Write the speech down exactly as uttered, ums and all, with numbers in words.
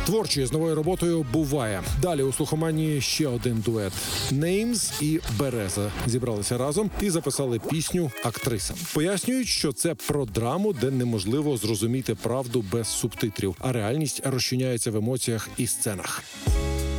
Творчі з новою роботою «Буває». Далі у слухоманії ще один дует. Names і Береза зібралися разом і записали пісню «Актриса». Пояснюють, що це про драму, де неможливо зрозуміти правду без субтитрів, а реальність розчиняється в емоціях і сценах.